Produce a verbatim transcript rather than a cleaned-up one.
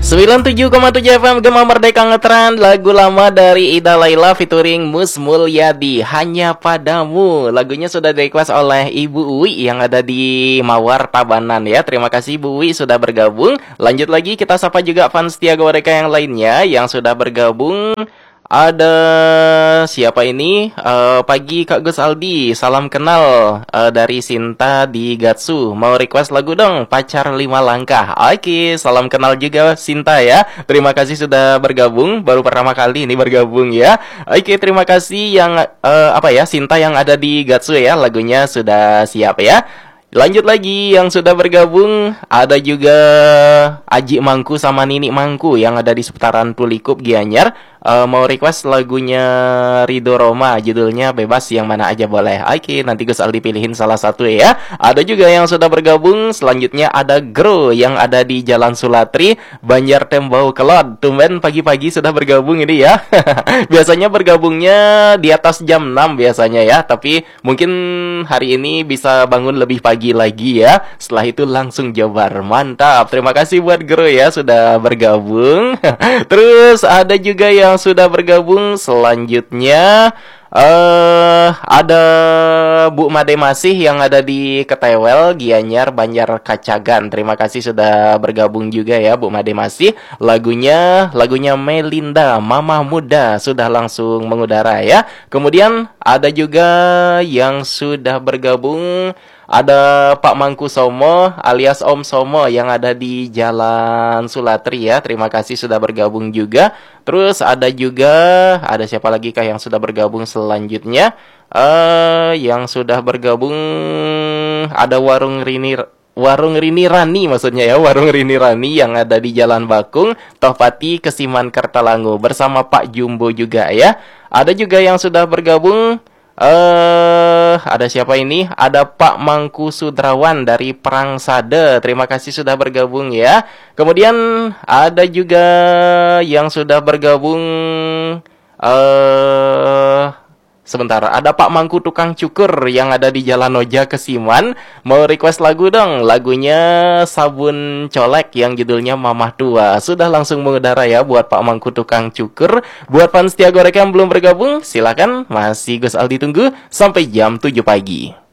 sembilan puluh tujuh koma tujuh F M Gema Merdeka Ngetren. Lagu lama dari Ida Laila featuring Mus Mulyadi, Hanya Padamu. Lagunya sudah di-request oleh Ibu Uwi yang ada di Mawar Tabanan ya. Terima kasih Ibu Uwi sudah bergabung. Lanjut lagi, kita sapa juga fans setia Merdeka yang lainnya yang sudah bergabung. Ada siapa ini? Uh, pagi Kak Gus Aldi, salam kenal uh, dari Sinta di Gatsu. Mau request lagu dong, Pacar Lima Langkah. Oke, salam kenal juga Sinta ya. Terima kasih sudah bergabung, baru pertama kali ini bergabung ya. Oke, terima kasih yang uh, apa ya, Sinta yang ada di Gatsu ya. Lagunya sudah siap ya. Lanjut lagi yang sudah bergabung, ada juga Aji Mangku sama Nini Mangku yang ada di seputaran Tulikup Gianyar. Uh, mau request lagunya Ridho Roma, judulnya Bebas, yang mana aja boleh. Oke, nanti Gus Aldi pilihin salah satu ya. Ada juga yang sudah bergabung. Selanjutnya ada Gro yang ada di Jalan Sulatri, Banjar Tembau Kelot. Tumben pagi-pagi sudah bergabung ini ya. Biasanya bergabungnya di atas jam enam biasanya ya, tapi mungkin hari ini bisa bangun lebih pagi lagi ya. Setelah itu langsung jabar. Mantap. Terima kasih buat Gro ya sudah bergabung. Terus ada juga yang yang sudah bergabung. Selanjutnya uh, ada Bu Made Masih yang ada di Ketewel, Gianyar, Banjar Kacagan. Terima kasih sudah bergabung juga ya Bu Made Masih. Lagunya lagunya Melinda, Mama Muda, sudah langsung mengudara ya. Kemudian ada juga yang sudah bergabung. Ada Pak Mangku Somo alias Om Somo yang ada di Jalan Sulatri ya. Terima kasih sudah bergabung juga. Terus ada juga, ada siapa lagi kah yang sudah bergabung selanjutnya? Uh, yang sudah bergabung ada Warung Rini Warung Rini Rani maksudnya ya. Warung Rini Rani yang ada di Jalan Bakung, Tohpati, Kesiman, Kertalangu, bersama Pak Jumbo juga ya. Ada juga yang sudah bergabung. Eh, uh, ada siapa ini? Ada Pak Mangku Sudrawan dari Prangsade. Terima kasih sudah bergabung ya. Kemudian ada juga yang sudah bergabung. Eh, uh, sebentar. Ada Pak Mangku Tukang Cukur yang ada di Jalan Noja Kesiman. Mau request lagu dong. Lagunya Sabun Colek yang judulnya Mamah Tua. Sudah langsung mengudara ya buat Pak Mangku Tukang Cukur. Buat fans setia Gorek yang belum bergabung, silakan, masih Gus Aldi tunggu sampai jam tujuh pagi.